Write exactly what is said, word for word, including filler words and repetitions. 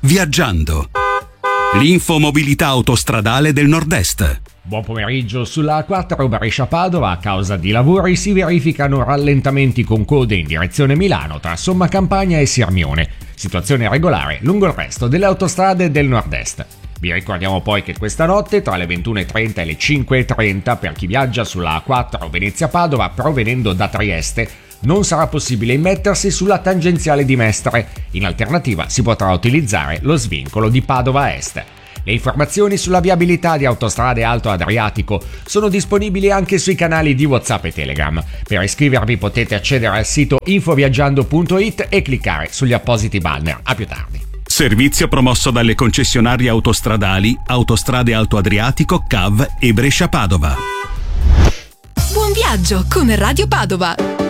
Viaggiando. L'infomobilità autostradale del Nord-Est. Buon pomeriggio. Sulla A quattro Brescia-Padova a causa di lavori si verificano rallentamenti con code in direzione Milano tra Somma Campagna e Sirmione. Situazione regolare lungo il resto delle autostrade del Nord-Est. Vi ricordiamo poi che questa notte tra le ventuno e trenta e le cinque e trenta per chi viaggia sulla A quattro Venezia-Padova provenendo da Trieste non sarà possibile immettersi sulla tangenziale di Mestre. In alternativa si potrà utilizzare lo svincolo di Padova Est. Le informazioni sulla viabilità di Autostrade Alto Adriatico sono disponibili anche sui canali di WhatsApp e Telegram. Per iscrivervi potete accedere al sito infoviaggiando punto it e cliccare sugli appositi banner. A più tardi. Servizio promosso dalle concessionarie autostradali Autostrade Alto Adriatico, C A V e Brescia Padova. Buon viaggio con Radio Padova.